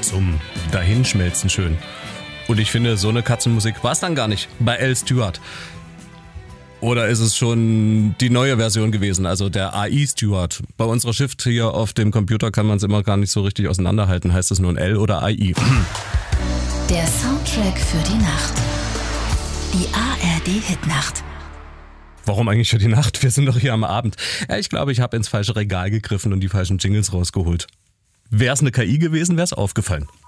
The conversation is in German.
zum Dahinschmelzen schön. Und ich finde, so eine Katzenmusik war es dann gar nicht bei Al Stewart. Oder ist es schon die neue Version gewesen, also der AI Stewart? Bei unserer Shift hier auf dem Computer kann man es immer gar nicht so richtig auseinanderhalten. Heißt es nun L oder AI? Der Soundtrack für die Nacht. Die ARD-Hitnacht. Warum eigentlich für die Nacht? Wir sind doch hier am Abend. Ja, ich glaube, ich habe ins falsche Regal gegriffen und die falschen Jingles rausgeholt. Wäre es eine KI gewesen, wäre es aufgefallen.